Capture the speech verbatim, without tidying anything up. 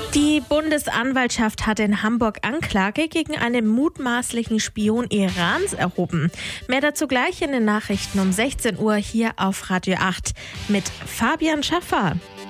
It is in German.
Die Bundesanwaltschaft hat in Hamburg Anklage gegen einen mutmaßlichen Spion Irans erhoben. Mehr dazu gleich in den Nachrichten um sechzehn Uhr hier auf Radio acht mit Fabian Schaffer.